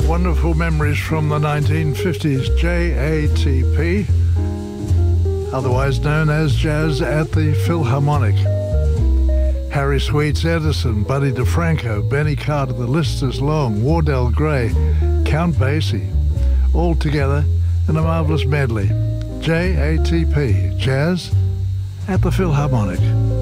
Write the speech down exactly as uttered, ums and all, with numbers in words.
Wonderful memories from the nineteen fifties. J A T P, otherwise known as Jazz at the Philharmonic. Harry Sweets Edison, Buddy DeFranco, Benny Carter, the list is long, Wardell Gray, Count Basie, all together in a marvelous medley. J A T P, Jazz at the Philharmonic.